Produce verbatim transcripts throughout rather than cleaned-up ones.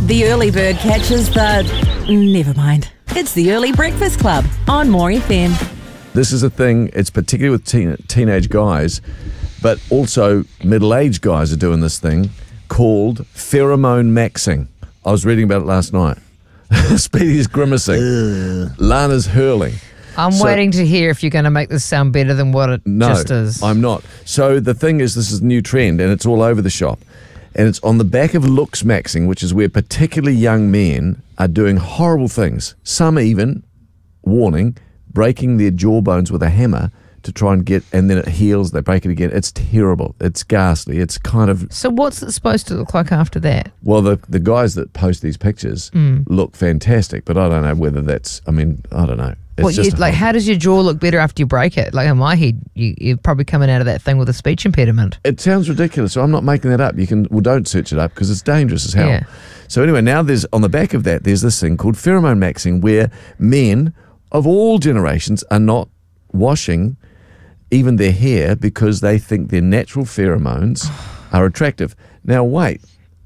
The early bird catches the... Never mind. It's the Early Breakfast Club on More F M. This is a thing, it's particularly with teen, teenage guys, but also middle-aged guys are doing this thing called pheromone maxing. I was reading about it last night. Speedy's grimacing. Ugh. Lana's hurling. I'm so, waiting to hear if you're going to make this sound better than what it no, just is. I'm not. So the thing is, this is a new trend, and it's all over the shop. And it's on the back of looks maxing, which is where particularly young men are doing horrible things. Some even, warning, breaking their jawbones with a hammer to try and get, and then it heals, they break it again. It's terrible. It's ghastly. It's kind of... So what's it supposed to look like after that? Well, the the guys that post these pictures mm. look fantastic, but I don't know whether that's, I mean, I don't know. It's well, just you, like, how does your jaw look better after you break it? Like in my head, you, you're probably coming out of that thing with a speech impediment. It sounds ridiculous, so I'm not making that up. You can, well, don't search it up because it's dangerous as hell. Yeah. So anyway, now there's, on the back of that, there's this thing called pheromone maxing where men of all generations are not washing even their hair because they think their natural pheromones are attractive. Now, wait.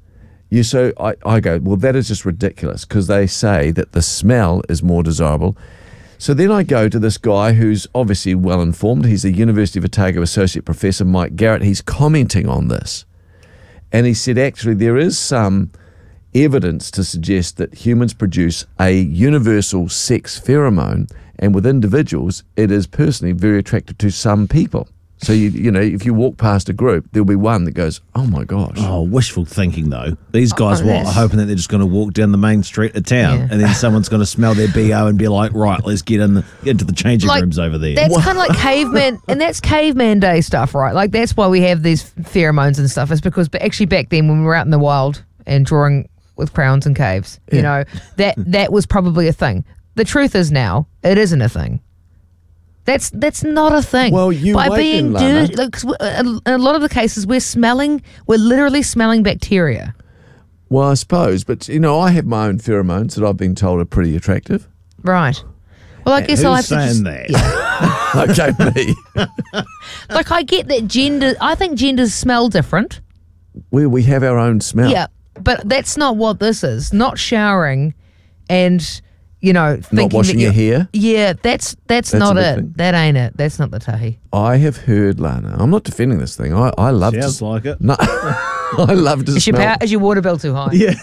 You so I, I go, well, that is just ridiculous because they say that the smell is more desirable. So then I go to this guy who's obviously well informed. He's the University of Otago Associate Professor Mike Garrett. He's commenting on this. And he said, actually, there is some evidence to suggest that humans produce a universal sex pheromone, and with individuals, it is personally very attractive to some people. So, you you know, if you walk past a group, there'll be one that goes, oh, my gosh. Oh, wishful thinking, though. These guys, oh, what, are hoping that they're just going to walk down the main street of town yeah. and then someone's going to smell their B O and be like, right, let's get in the, get into the changing like, rooms over there. That's kind of like caveman, and that's caveman day stuff, right? Like, that's why we have these pheromones and stuff. It's because but actually back then when we were out in the wild and drawing with crowns and caves, yeah. you know, that that was probably a thing. The truth is now, it isn't a thing. That's that's not a thing. Well, you by wait being dirty, like, in a lot of the cases, we're smelling, we're literally smelling bacteria. Well, I suppose, but you know, I have my own pheromones that I've been told are pretty attractive. Right. Well, I guess Who's I'll have saying to just, that? Yeah. Okay, me. Like, I get that gender. I think genders smell different. We we have our own smell. Yeah, but that's not what this is. Not showering, and. You know, thinking not washing that your hair? Yeah, that's that's, that's not it. Thing. That ain't it. That's not the tahi. I have heard, Lana, I'm not defending this thing. I, I love Sounds to... like it. No, I love to is smell... Your power, is your water bill too high? Yeah.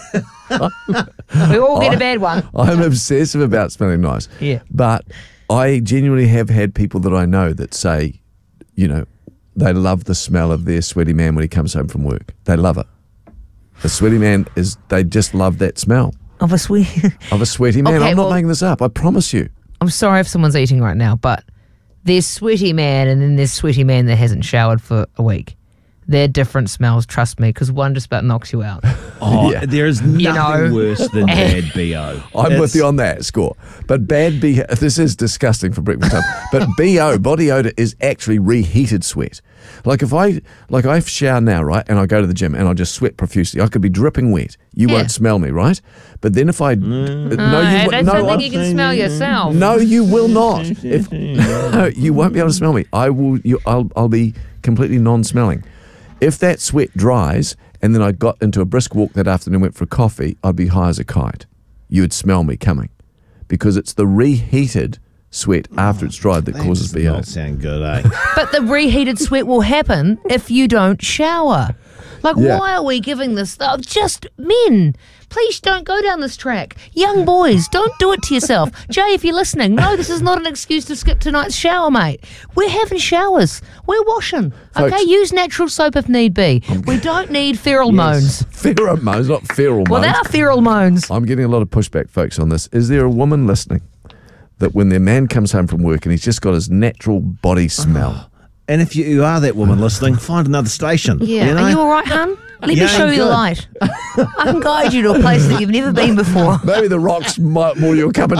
We all get I, a bad one. I'm obsessive about smelling nice. Yeah. But I genuinely have had people that I know that say, you know, they love the smell of their sweaty man when he comes home from work. They love it. The sweaty man is, they just love that smell. Of a sweaty of a sweaty man. Okay, I'm not well, making this up. I promise you. I'm sorry if someone's eating right now, but there's sweaty man and then there's sweaty man that hasn't showered for a week. They're different smells, trust me, because one just about knocks you out. Oh, yeah. There is nothing you know, worse than bad B O. I'm it's, with you on that score. But bad B O, this is disgusting for breakfast time. But B O, body odor, is actually reheated sweat. Like if I like I shower now, right, and I go to the gym and I just sweat profusely, I could be dripping wet. You yeah. won't smell me, right? But then if I mm. no, oh, you that's no, something I, you can smell yourself. No, you will not. If no, you won't be able to smell me. I will. You, I'll. I'll be completely non-smelling. If that sweat dries and then I got into a brisk walk that afternoon, went for a coffee, I'd be high as a kite. You would smell me coming because it's the reheated sweat after it's dried that, that causes B O. That sound good, eh? But the reheated sweat will happen if you don't shower. Like, yeah. why are we giving this stuff? Just men. Please don't go down this track. Young boys, don't do it to yourself. Jay, if you're listening, no, this is not an excuse to skip tonight's shower, mate. We're having showers. We're washing. Folks, okay, use natural soap if need be. We don't need pheromones. Yes. Pheromones, not pheromones. Well, they are pheromones. I'm getting a lot of pushback, folks, on this. Is there a woman listening that when their man comes home from work and he's just got his natural body smell... Oh. And if you, you are that woman listening, find another station. Yeah. You know? Are you all right, hun? Let yeah, me show I'm you good. the light. I can guide you to a place that you've never been before. Maybe the rocks might more your cup of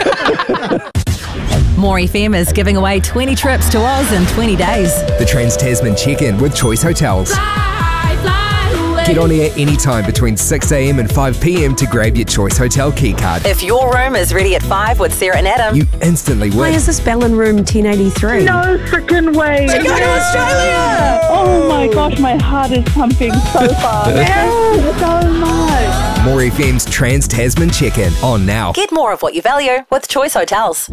tea. More F M is giving away twenty trips to Oz in twenty days. The Trans-Tasman check-in with Choice Hotels. Fly, fly away. Get on air anytime between six a.m. and five p.m. to grab your Choice Hotel key card. If your room is ready at five with Sarah and Adam, you instantly win. Why is this bell in room ten eighty-three? No freaking way. to go to Australia! Oh my gosh, my heart is pumping so fast. Thank you so much. More F M's Trans-Tasman Check-In. On now. Get more of what you value with Choice Hotels.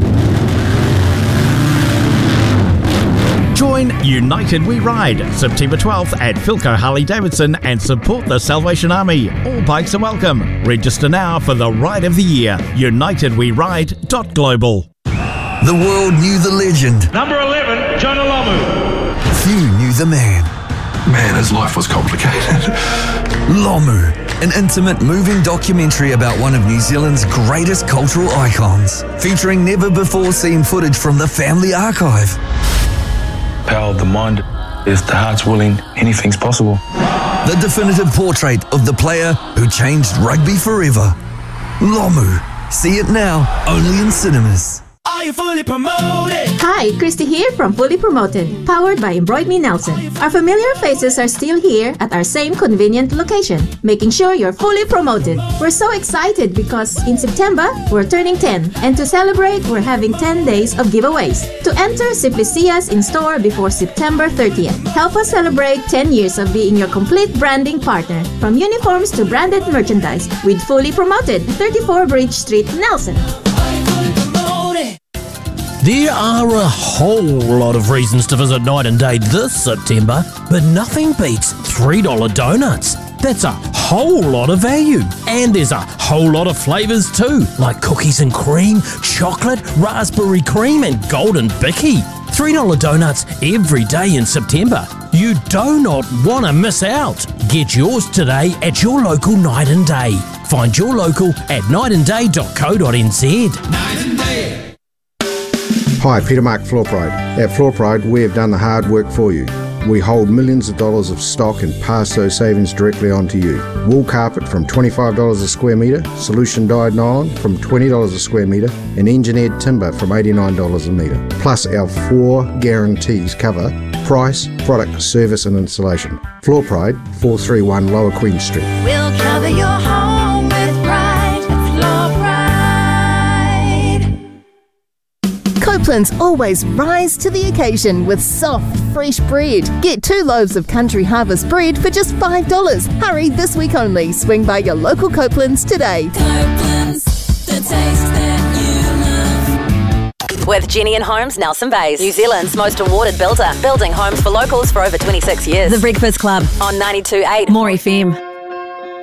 Join United We Ride September twelfth at Philco Harley Davidson and support the Salvation Army. All bikes are welcome. Register now for the Ride of the Year. united we ride dot global. The world knew the legend. Number eleven, Jonah Lomu. Few knew the man. Man, his life was complicated. Lomu, an intimate, moving documentary about one of New Zealand's greatest cultural icons, featuring never-before-seen footage from the family archive. Power of the mind. If the heart's willing, anything's possible. The definitive portrait of the player who changed rugby forever. Lomu. See it now, only in cinemas. Are you fully promoted? Hi, Christy here from Fully Promoted, powered by Embroid Me Nelson. Our familiar faces are still here at our same convenient location, making sure you're fully promoted. We're so excited because in September, we're turning ten, and to celebrate, we're having ten days of giveaways. To enter, simply see us in store before September thirtieth. Help us celebrate ten years of being your complete branding partner, from uniforms to branded merchandise, with Fully Promoted, thirty-four Bridge Street, Nelson. There are a whole lot of reasons to visit Night and Day this September, but nothing beats three dollar donuts. That's a whole lot of value. And there's a whole lot of flavours too, like cookies and cream, chocolate, raspberry cream and golden bicky. three dollar donuts every day in September. You do not want to miss out. Get yours today at your local Night and Day. Find your local at night and day dot co dot n z. Night and Day. Hi, Peter Mark Floor Pride. At Floor Pride, we have done the hard work for you. We hold millions of dollars of stock and pass those savings directly on to you. Wool carpet from twenty-five dollars a square metre, solution dyed nylon from twenty dollars a square metre, and engineered timber from eighty-nine dollars a metre. Plus our four guarantees cover price, product, service and installation. Floor Pride, four thirty-one Lower Queen Street. We'll cover your home with pride. Floor Pride. Copeland's always rise to the occasion with soft, fresh bread. Get two loaves of Country Harvest bread for just five dollars. Hurry, this week only. Swing by your local Copeland's today. Copeland's, the taste that you love. With Jenny and Homes, Nelson Bays, New Zealand's most awarded builder, building homes for locals for over twenty-six years. The Breakfast Club on ninety-two point eight More F M.